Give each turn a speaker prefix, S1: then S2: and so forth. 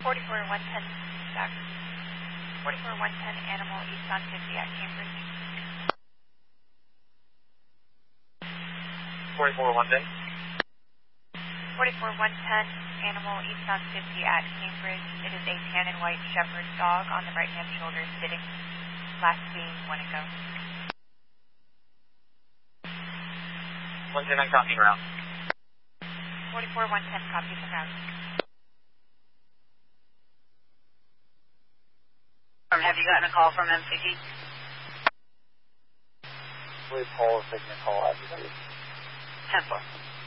S1: 44110 back. 44110 Animal East on 50 at Cambridge.
S2: 44110.
S1: 44110 Animal East on 50 at Cambridge. It is a tan and white shepherd dog on the right-hand shoulder sitting. Last seen 1 ago.
S2: 110, I copy route.
S1: 44110 copies en route.
S3: Have you gotten a call from MCD?
S2: Please hold, taking a call out.
S3: 10-4.